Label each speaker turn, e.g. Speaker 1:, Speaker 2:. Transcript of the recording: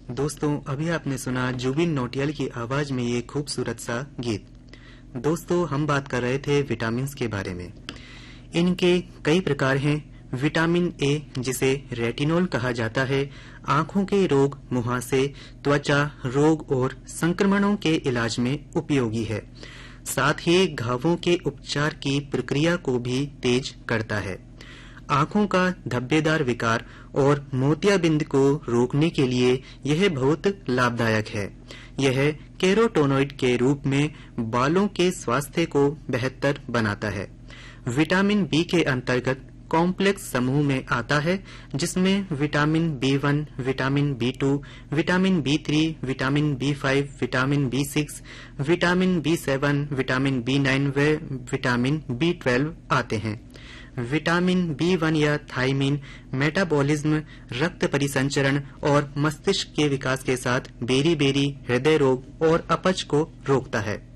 Speaker 1: दोस्तों, अभी आपने सुना जुबिन नौटियाल की आवाज में ये खूबसूरत सा गीत। दोस्तों, हम बात कर रहे थे विटामिन के बारे में। इनके कई प्रकार हैं। विटामिन ए, जिसे रेटिनॉल कहा जाता है, आंखों के रोग, मुहासे, त्वचा रोग और संक्रमणों के इलाज में उपयोगी है। साथ ही घावों के उपचार की प्रक्रिया को भी तेज करता है। आंखों का धब्बेदार विकार और मोतियाबिंद को रोकने के लिए यह बहुत लाभदायक है। यह कैरोटीनॉइड के रूप में बालों के स्वास्थ्य को बेहतर बनाता है। विटामिन बी के अंतर्गत कॉम्प्लेक्स समूह में आता है, जिसमें vitamin B1, vitamin B2, vitamin B3, vitamin B5, vitamin B6, vitamin B7, vitamin B9 व विटामिन B12 आते हैं। विटामिन B1 या थायमीन मेटाबॉलिज्म, रक्त परिसंचरण और मस्तिष्क के विकास के साथ बेरी-बेरी, हृदय रोग और अपच को रोकता है।